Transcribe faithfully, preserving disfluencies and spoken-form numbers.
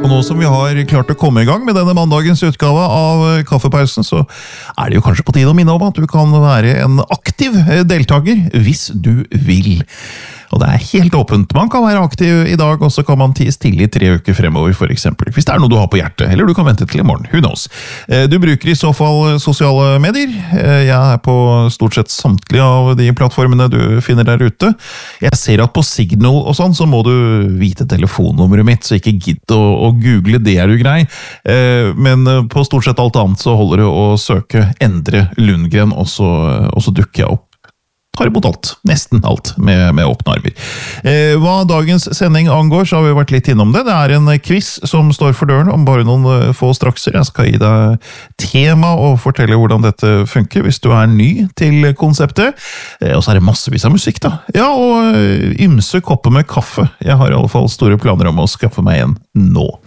Og nå som vi har klart å komme i gang med denne mandagens utgave av Kaffepausen, så er det jo kanskje på tide å minne om at du kan være en aktiv deltaker hvis du vil. Og det er helt åpent. Man kan være aktiv i dag, og så kan man tie stille i tre uker fremover, for eksempel. Hvis det er noe du har på hjertet, eller du kan vente til i morgen. Who knows? Du bruker i så fall sosiale medier. Jeg er på stort sett samtlige av de plattformene du finner der ute. Jeg ser at på Signal og sånn, så må du vite telefonnummeret mitt, så ikke gidd å, å google, det er du grei. Men på stort sett alt annet så holder det å søke Endre Lundgren, og så, og så dukker jeg opp. Tar imot alt, nesten alt, med, med åpne armer. Eh, hva dagens sending angår, så har vi vært litt innom det. Det er en quiz som står for døren om bare noen få strakser. Jeg skal gi deg tema og fortelle hvordan dette funker hvis du er ny til konseptet. Eh, og så er det massevis av musikk da. Ja, og ymse kopper med kaffe. Jeg har i alle fall store planer om å skaffe meg en nå.